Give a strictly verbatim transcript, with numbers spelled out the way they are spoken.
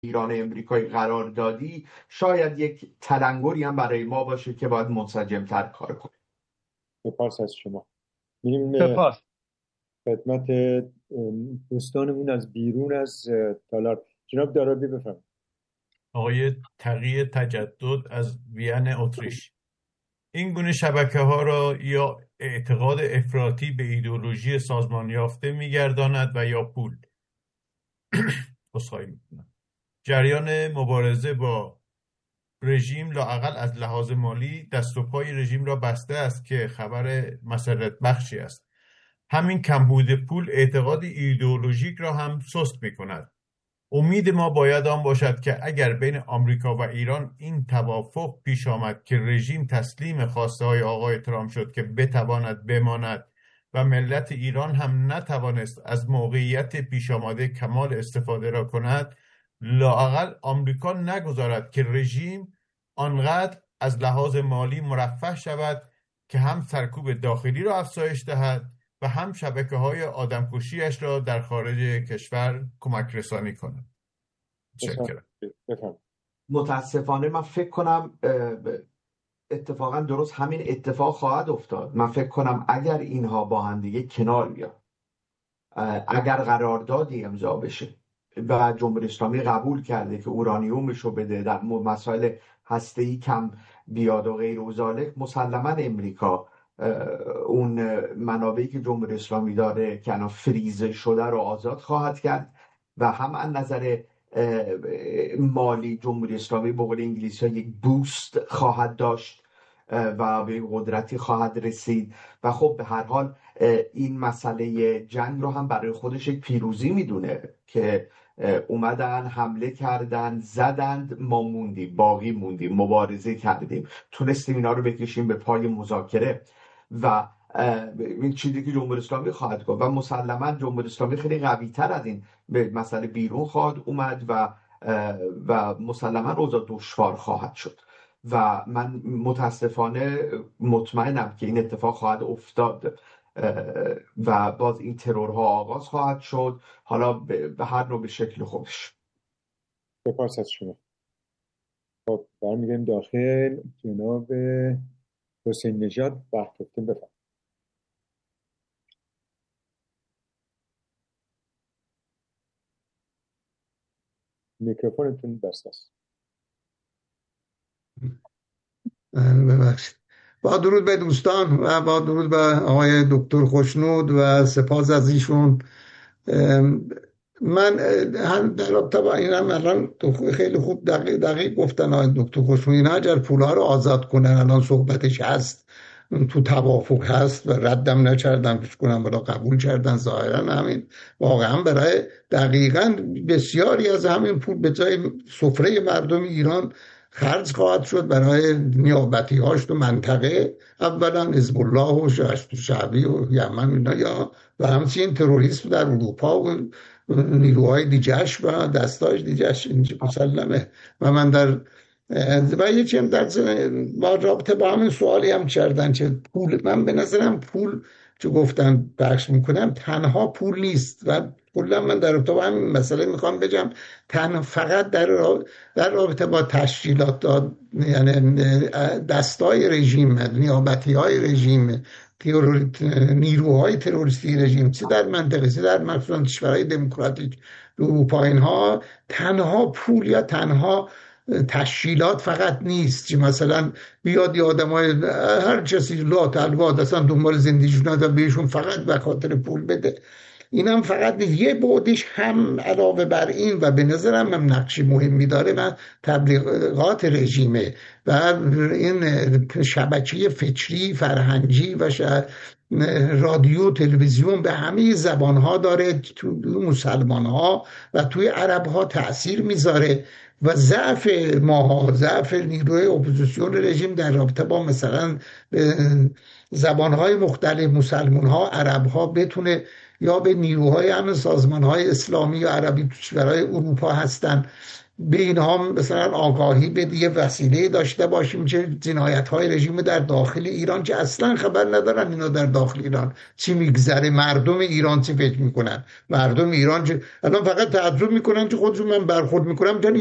ایران امریکای قراردادی شاید یک تلنگری هم برای ما باشه که باید منسجم‌تر کار کنیم. سپاس از شما. میریم سپاس. خدمت دوستانمون از بیرون از تالار. جناب دارابی بفرمایید. آقای تقی تجدد از وین اتریش: این گونه شبکه ها را یا اعتقاد افراطی به ایدئولوژی سازمان یافته می‌گرداند و یا پول. بسخواهی میکنم. جریان مبارزه با رژیم لااقل از لحاظ مالی دست و پای رژیم را بسته است که خبر مسرت بخشی است. همین کمبود پول اعتقاد ایدئولوژیک را هم سست می‌کند. امید ما باید آن باشد که اگر بین آمریکا و ایران این توافق پیش آمد که رژیم تسلیم خواسته های آقای ترامپ شد که بتواند بماند و ملت ایران هم نتوانست از موقعیت پیش آمده کمال استفاده را کند، لااقل آمریکا نگذارد که رژیم آنقدر از لحاظ مالی مرفه شود که هم سرکوب داخلی را افزایش دهد و هم شبکه‌های آدمکشی‌اش را در خارج کشور کمک رسانی کند. متشکرم. متاسفانه من فکر کنم اتفاقا درست همین اتفاق خواهد افتاد. من فکر کنم اگر اینها با هم دیگه کنار بیان، اگر قراردادی امضا بشه و جمهوری اسلامی قبول کرده که اورانیومش رو بده، در مسائل هسته‌ای کم بیاد و غیر و ذالک، مسلما امریکا اون منابعی که جمهوری اسلامی داره که الان فریز شده رو آزاد خواهد کرد و هم از نظر مالی جمهوری اسلامی به قول انگلیسی ها یک بوست خواهد داشت و به قدرتی خواهد رسید و خب به هر حال این مسئله جنگ رو هم برای خودش یک پیروزی میدونه که اومدن حمله کردن زدند، ما موندیم، باقی موندیم، مبارزه کردیم، تونستیم اینا رو بکشیم به پای مذاکره و این چیزی که جمهوری اسلامی خواهد گفت و مسلما جمهوری اسلامی خیلی قوی تر از این به مسئله بیرون خواهد اومد و و مسلما اوضاع دشوار خواهد شد و من متاسفانه مطمئنم که این اتفاق خواهد افتاد و باز این ترورها آغاز خواهد شد، حالا به هر نوع به شکل خودش. سپاس از شما. خب برمیگردیم داخل. جناب حسین نژاد بحثتون بفرمایید. میکروفونتون بسته است. ببخشید. با درود به دوستان و با درود به آقای دکتر خوشنود و سپاس از ایشون. من هم در رابطه با این هم الان خیلی خوب دقیق, دقیق گفتن آقای دکتر خوشنود، این اگر پولها رو آزاد کنن الان صحبتش هست، تو توافق هست و ردم نکردن، پیش کنم برای قبول کردن، ظاهرا همین واقعا برای دقیقاً بسیاری از همین پول به جای سفره مردم ایران خرج خواهد شد برای نیابتی هاش تو منطقه، اولا حزب الله و جهش شعبی و یمن اینا، یا و همچنین تروریسم در اروپا و نیروهای دیجهش و دستاش دیجهش اینجا مسلمه. و من در و یه چیم در با رابطه با همین سوالی هم کردن که پول، من به نظرم پول چه گفتن بخش میکنم تنها پول نیست و کلا من در رابطه با همین مسئله میخوام بگم تنها فقط در رابطه, در رابطه با تشکیلات، یعنی دستای رژیم، نیابتی های رژیم، ترور... نیروهای تروریستی رژیم، چه در منطقه چه در مثلا کشورهای دموکراتیک اروپا، اینها تنها پول یا تنها تشکیلات فقط نیست که مثلا بیاد یه آدم های هر کسی لا تلواد اصلا دنبال زندگیشون و بهشون فقط به خاطر پول بده. این هم فقط نیست، یه بودش هم علاوه بر این و به نظرم هم نقشی مهمی داره و تبلیغات رژیمه و این شبکه فکری فرهنگی و رادیو تلویزیون به همه زبانها داره، تو مسلمانها و توی عربها تأثیر میذاره و ضعف ماها، ضعف نیروی اپوزیسیون رژیم در رابطه با مثلا زبانهای مختلف مسلمانها، عربها بتونه یا به نیروهای همین سازمانهای اسلامی یا عربی تو کشورهای اروپا هستن به اینها مثلا آگاهی بدی، یه وسیله داشته باشیم چه جنایت های رژیم در داخل ایران که اصلا خبر ندارن اینا در داخل ایران چی میگذره، مردم ایران چی فکر میکنن، مردم ایران چه الان فقط تعجب میکنن که خودشون من برخورد میکنم